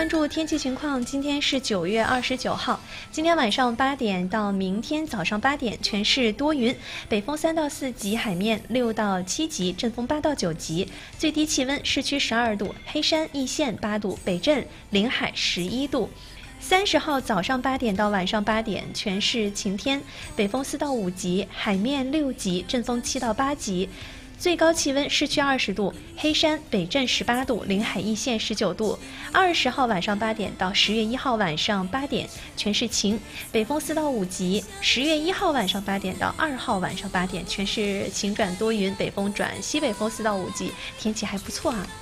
关注天气情况，今天是9月29号。今天晚上8点到明天早上8点，全市多云，北风3到4级，海面6到7级，阵风8到9级。最低气温，市区12度，黑山、易县8度，北镇、临海11度。30号早上8点到晚上8点，全市晴天，北风4到5级，海面6级，阵风7到8级。最高气温，市区20度，黑山、北镇18度，临海、易县19度。20号晚上8点到10月1号晚上8点，全市晴，北风4到5级。10月1号晚上8点到2号晚上8点，全市晴转多云，北风转西北风4到5级，天气还不错啊。